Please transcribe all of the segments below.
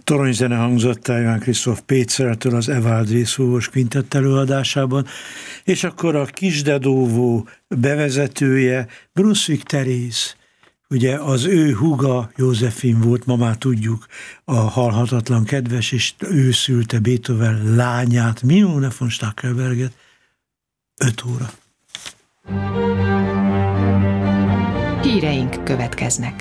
Toronylzene hangzott el Johann Christoph Pécsertől az Evaldi szúvós kvintett előadásában, és akkor a kisdedóvó bevezetője Brunswick Therese, ugye az ő húga Józsefin volt, ma már tudjuk, a halhatatlan kedves, és ő szülte Beethoven lányát, Minone von Stackelberget, 5 óra. Híreink következnek.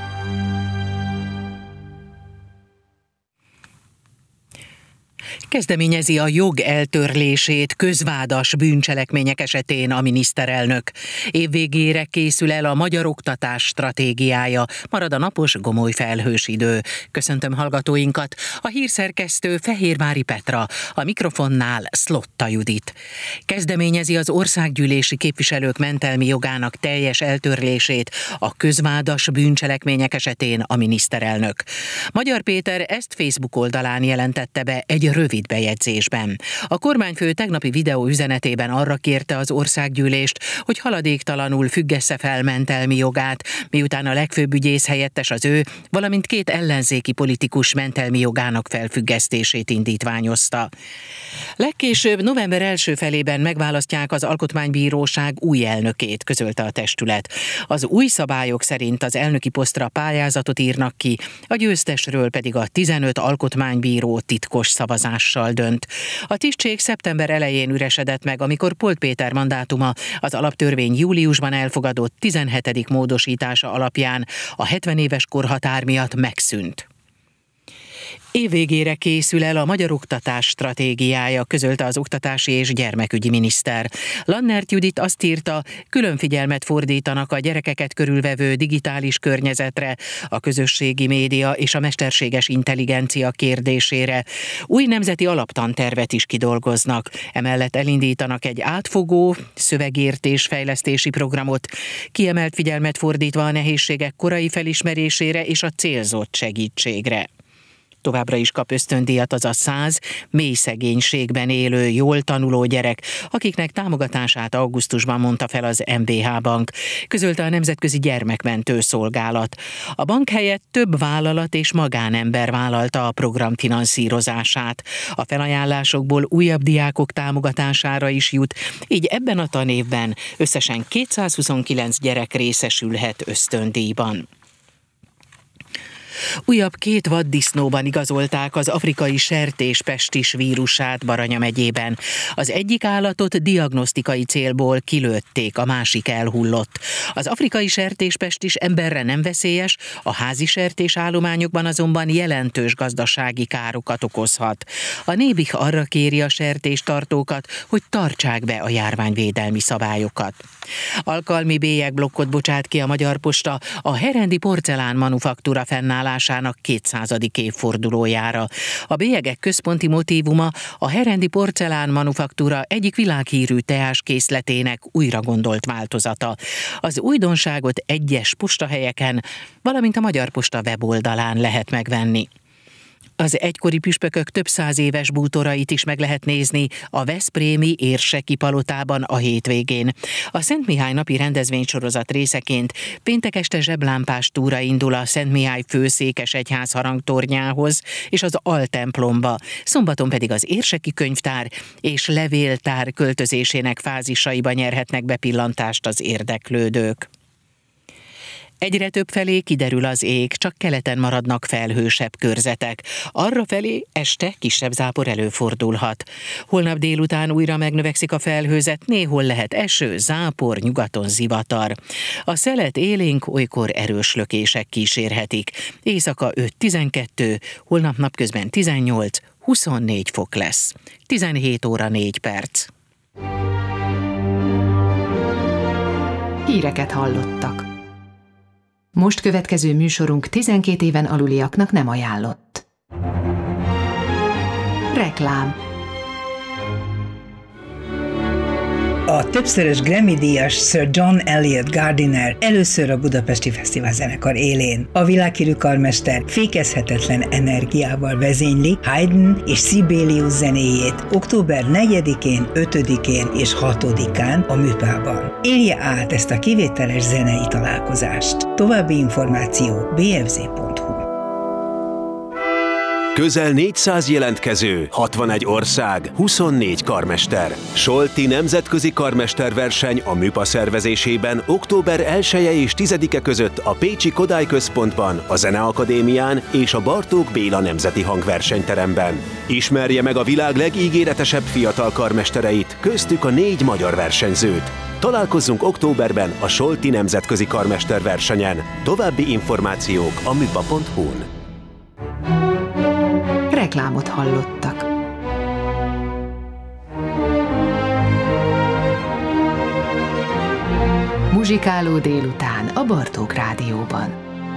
Kezdeményezi a jog eltörlését közvádas bűncselekmények esetén a miniszterelnök. Évvégére készül el a magyar oktatás stratégiája. Marad a napos, gomoly felhős idő. Köszöntöm hallgatóinkat. A hírszerkesztő Fehérvári Petra, a mikrofonnál Szlotta Judit. Kezdeményezi az országgyűlési képviselők mentelmi jogának teljes eltörlését a közvádas bűncselekmények esetén a miniszterelnök. Magyar Péter ezt Facebook oldalán jelentette be egy rövid bejegyzésben. A kormányfő tegnapi videó üzenetében arra kérte az országgyűlést, hogy haladéktalanul függesse fel mentelmi jogát, miután a legfőbb ügyész helyettes az ő, valamint 2 ellenzéki politikus mentelmi jogának felfüggesztését indítványozta. Legkésőbb november első felében megválasztják az Alkotmánybíróság új elnökét, közölte a testület. Az új szabályok szerint az elnöki posztra pályázatot írnak ki, a győztesről pedig a 15 alkotmánybíró titkos szavazással dönt. A tisztség szeptember elején üresedett meg, amikor Polt Péter mandátuma az alaptörvény júliusban elfogadott 17. módosítása alapján a 70 éves korhatár miatt megszűnt. Évvégére készül el a magyar oktatás stratégiája, közölte az oktatási és gyermekügyi miniszter. Lannert Judit azt írta, külön figyelmet fordítanak a gyerekeket körülvevő digitális környezetre, a közösségi média és a mesterséges intelligencia kérdésére. Új nemzeti alaptantervet is kidolgoznak. Emellett elindítanak egy átfogó szövegértés fejlesztési programot, kiemelt figyelmet fordítva a nehézségek korai felismerésére és a célzott segítségre. Továbbra is kap ösztöndíjat az a 100 mély szegénységben élő, jól tanuló gyerek, akiknek támogatását augusztusban mondta fel az MBH Bank, közölte a Nemzetközi Gyermekmentő Szolgálat. A bank helyett több vállalat és magánember vállalta a program finanszírozását. A felajánlásokból újabb diákok támogatására is jut, így ebben a tanévben összesen 229 gyerek részesülhet ösztöndíjban. Újabb 2 vaddisznóban igazolták az afrikai sertéspestis vírusát Baranya megyében. Az egyik állatot diagnosztikai célból kilőtték, a másik elhullott. Az afrikai sertéspestis emberre nem veszélyes, a házi sertésállományokban azonban jelentős gazdasági károkat okozhat. A Nébih arra kéri a sertéstartókat, hogy tartsák be a járványvédelmi szabályokat. Alkalmi bélyegblokkot bocsát ki a Magyar Posta a Herendi porcelán manufaktúra fennállásának 200. évfordulójára. A bélyegek központi motívuma a Herendi porcelán manufaktúra egyik világhírű teáskészletének újra gondolt változata. Az újdonságot egyes postahelyeken, valamint a Magyar Posta weboldalán lehet megvenni. Az egykori püspökök több 100 éves bútorait is meg lehet nézni a veszprémi Érseki palotában a hétvégén. A Szent Mihály napi rendezvénysorozat részeként péntek este zseblámpás túra indul a Szent Mihály főszékes egyház harangtornyához és az altemplomba, szombaton pedig az Érseki könyvtár és levéltár költözésének fázisaiba nyerhetnek bepillantást az érdeklődők. Egyre több felé kiderül az ég, csak keleten maradnak felhősebb körzetek. Arrafelé este kisebb zápor előfordulhat. Holnap délután újra megnövekszik a felhőzet, néhol lehet eső, zápor, nyugaton zivatar. A szelet élénk, olykor erős lökések kísérhetik. Éjszaka 5-12, holnap napközben 18-24 fok lesz. 17 óra 4 perc. Híreket hallottak. Most következő műsorunk 12 éven aluliaknak nem ajánlott. Reklám. A többszörös Grammy-díjas Sir John Eliot Gardiner először a Budapesti Fesztivál zenekar élén. A világhírű karmester fékezhetetlen energiával vezényli Haydn és Sibelius zenéjét október 4-én, 5-én és 6-án a Műpában. Élje át ezt a kivételes zenei találkozást. További információ bfz.hu. Közel 400 jelentkező, 61 ország, 24 karmester. Solti nemzetközi karmesterverseny a MÜPA szervezésében október 1-e és 10-e között a Pécsi Kodály Központban, a Zeneakadémián és a Bartók Béla Nemzeti Hangversenyteremben. Ismerje meg a világ legígéretesebb fiatal karmestereit, köztük a 4 magyar versenyzőt. Találkozzunk októberben a Solti nemzetközi karmesterversenyen. További információk a müpa.hu-n. Reklámot hallottak. Muzsikáló délután a Bartók Rádióban.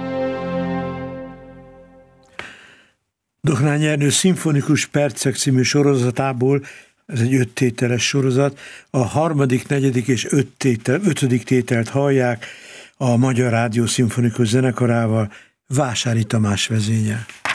Dohnányi Ernő szimfonikus percek című sorozatából, ez egy 5 tételes sorozat, a 3., 4. és 5. tételt hallják a Magyar Rádió Szimfonikus Zenekarával, Vásári Tamás vezényel.